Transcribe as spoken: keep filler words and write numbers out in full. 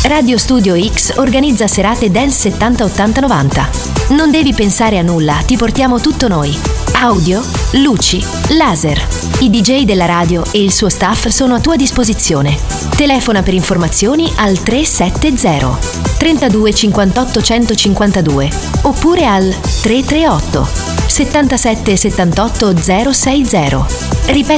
Radio Studio X organizza serate Dance settanta ottanta novanta. Non devi pensare a nulla, ti portiamo tutto noi. Audio, luci, laser. I D J della radio e il suo staff sono a tua disposizione. Telefona per informazioni al tre sette zero trentadue cinquantotto centocinquantadue oppure al tre tre otto settantasette settantotto zero sei zero. Ripeto